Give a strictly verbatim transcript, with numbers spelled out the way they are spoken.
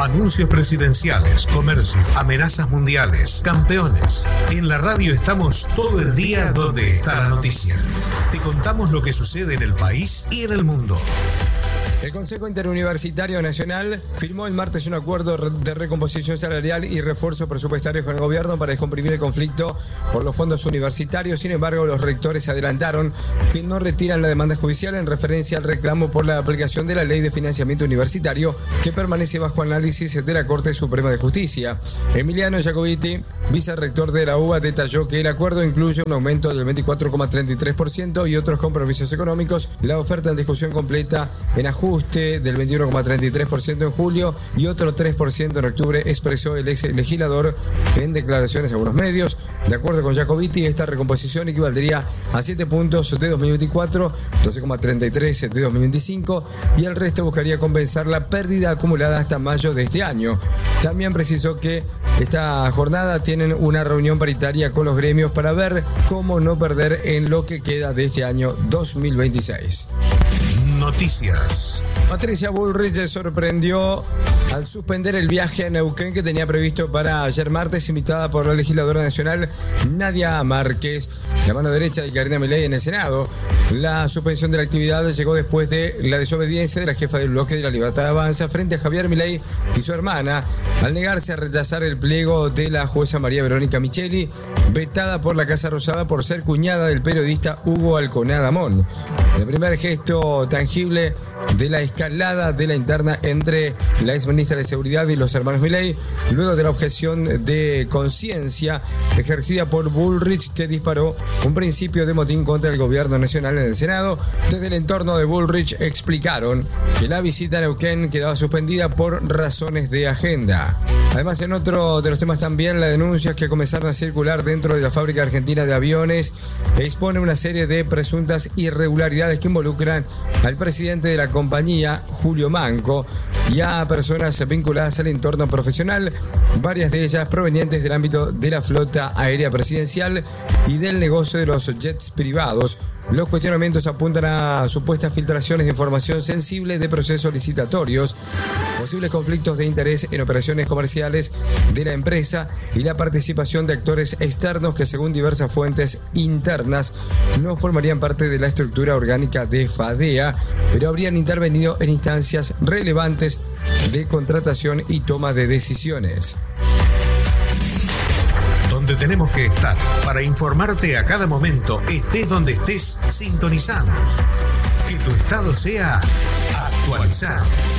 Anuncios presidenciales, comercio, amenazas mundiales, campeones. En la radio estamos todo el día donde está la noticia. Te contamos lo que sucede en el país y en el mundo. El Consejo Interuniversitario Nacional firmó el martes un acuerdo de recomposición salarial y refuerzo presupuestario con el gobierno para descomprimir el conflicto por los fondos universitarios. Sin embargo, los rectores adelantaron que no retiran la demanda judicial en referencia al reclamo por la aplicación de la Ley de Financiamiento Universitario, que permanece bajo análisis de la Corte Suprema de Justicia. Emiliano Jacobiti, vicerrector de la U B A, detalló que el acuerdo incluye un aumento del veinticuatro coma treinta y tres por ciento y otros compromisos económicos. La oferta en discusión completa en ajuste del veintiuno coma treinta y tres por ciento en julio y otro tres por ciento en octubre, expresó el ex legislador en declaraciones a algunos medios. De acuerdo con Jacobiti, esta recomposición equivaldría a siete puntos de dos mil veinticuatro, doce coma treinta y tres de dos mil veinticinco y el resto buscaría compensar la pérdida acumulada hasta mayo de este año. También precisó que esta jornada tienen una reunión paritaria con los gremios para ver cómo no perder en lo que queda de este año dos mil veintiséis. Noticias. Patricia Bullrich sorprendió al suspender el viaje a Neuquén que tenía previsto para ayer martes, invitada por la legisladora nacional Nadia Márquez, la mano derecha de Karina Milei en el Senado. La suspensión de la actividad llegó después de la desobediencia de la jefa del bloque de la Libertad Avanza frente a Javier Milei y su hermana, al negarse a rechazar el pliego de la jueza María Verónica Micheli, vetada por la Casa Rosada por ser cuñada del periodista Hugo Alconada Mon. El primer gesto tangible de la escalada de la interna entre la ex ministra de Seguridad y los hermanos Milei, luego de la objeción de conciencia ejercida por Bullrich, que disparó un principio de motín contra el gobierno nacional en el Senado. Desde el entorno de Bullrich explicaron que la visita a Neuquén quedaba suspendida por razones de agenda. Además, en otro de los temas también, la denuncia que comenzaron a circular dentro de la fábrica argentina de aviones expone una serie de presuntas irregularidades que involucran al presidente de la compañía, Julio Manco, y a personas vinculadas al entorno profesional, varias de ellas provenientes del ámbito de la flota aérea presidencial y del negocio de los jets privados. Los cuestionamientos apuntan a supuestas filtraciones de información sensible de procesos licitatorios, posibles conflictos de interés en operaciones comerciales de la empresa y la participación de actores externos que, según diversas fuentes internas, no formarían parte de la estructura orgánica de FADEA, pero habrían intervenido en instancias relevantes de contratación y toma de decisiones. Donde tenemos que estar para informarte a cada momento, estés donde estés, sintonizamos. Que tu estado sea actualizado.